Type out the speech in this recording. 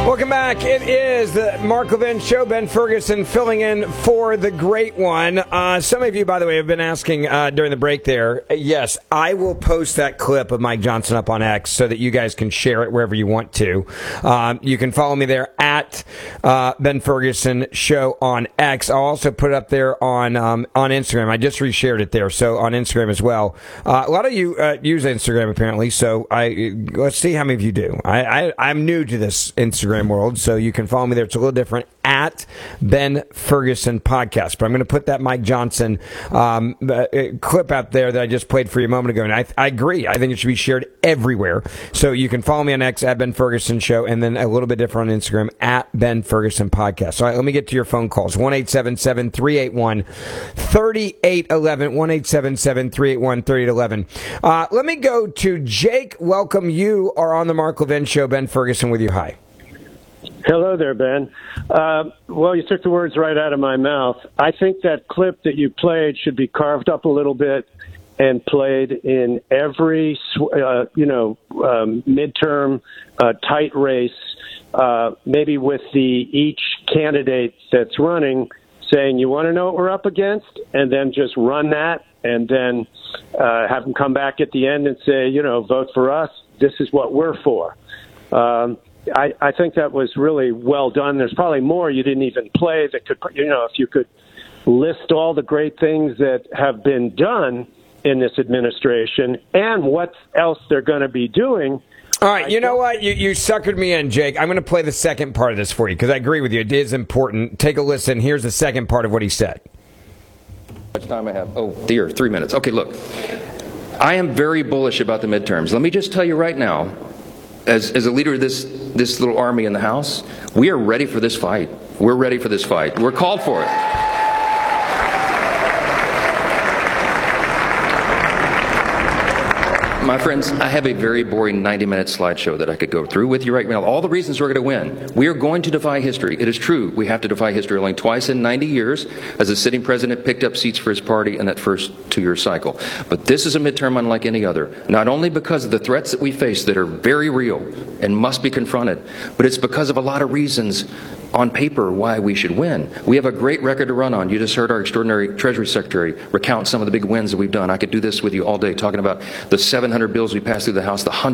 Welcome back. It is the Mark Levin Show. Ben Ferguson filling in for the great one. Some of you, by the way, have been asking during the break there. Yes, I will post that clip of Mike Johnson up on X so that you guys can share it wherever you want to. You can follow me there at Ben Ferguson Show on X. I'll also put it up there on Instagram. I just reshared it there, so on Instagram as well. A lot of you use Instagram apparently, so let's see how many of you do. I'm new to this Instagram world, so you can follow me there. It's a little different at Ben Ferguson Podcast. But I'm going to put that Mike Johnson clip out there that I just played for you a moment ago. And I agree. I think it should be shared everywhere. So you can follow me on X at Ben Ferguson Show, and then a little bit different on Instagram at Ben Ferguson Podcast. All right, let me get to your phone calls. 1-877-381-3811. 1-877-381-3811. Let me go to Jake. Welcome. You are on the Mark Levin Show. Ben Ferguson with you. Hi. Hello there, Ben. Well, you took the words right out of my mouth. I think that clip that you played should be carved up a little bit and played in every, midterm tight race, maybe with each candidate that's running saying, you want to know what we're up against? And then just run that and then have them come back at the end and say, vote for us. This is what we're for. I think that was really well done. There's probably more you didn't even play that could, if you could list all the great things that have been done in this administration and what else they're going to be doing. All right, you know what? You suckered me in, Jake. I'm going to play the second part of this for you because I agree with you. It is important. Take a listen. Here's the second part of what he said. How much time I have? Oh, dear, 3 minutes. Okay, look. I am very bullish about the midterms. Let me just tell you right now, as a leader of this little army in the House, we are ready for this fight. We're ready for this fight. We're called for it. My friends, I have a very boring 90-minute slideshow that I could go through with you right now. All the reasons we're going to win. We are going to defy history. It is true. We have to defy history. Only twice in 90 years as a sitting president picked up seats for his party in that first two-year cycle. But this is a midterm unlike any other, not only because of the threats that we face that are very real and must be confronted, but it's because of a lot of reasons on paper why we should win. We have a great record to run on. You just heard our extraordinary Treasury Secretary recount some of the big wins that we've done. I could do this with you all day talking about the 700 bills we passed through the House, the